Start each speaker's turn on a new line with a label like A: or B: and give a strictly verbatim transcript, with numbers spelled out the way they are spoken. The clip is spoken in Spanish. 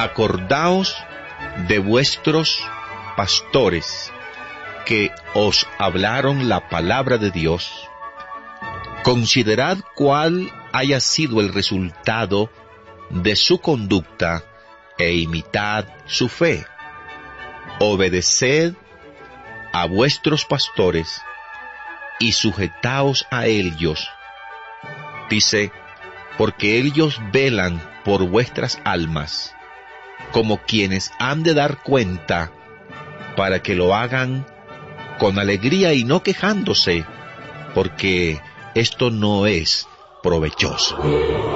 A: acordaos de vuestros pastores que os hablaron la palabra de Dios. Considerad cuál haya sido el resultado de su conducta e imitad su fe. Obedeced a vuestros pastores y sujetaos a ellos. Dice, porque ellos velan por vuestras almas, como quienes han de dar cuenta, para que lo hagan con alegría y no quejándose, porque esto no es provechoso.